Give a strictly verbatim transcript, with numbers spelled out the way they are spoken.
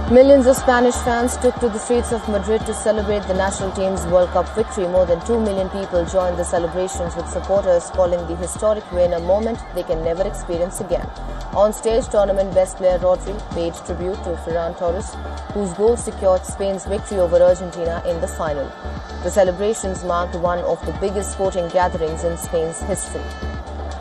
Millions of Spanish fans took to the streets of Madrid to celebrate the national team's World Cup victory. More than two million people joined the celebrations, with supporters calling the historic win a moment they can never experience again. On stage, tournament best player Rodri paid tribute to Ferran Torres, whose goal secured Spain's victory over Argentina in the final. The celebrations marked one of the biggest sporting gatherings in Spain's history.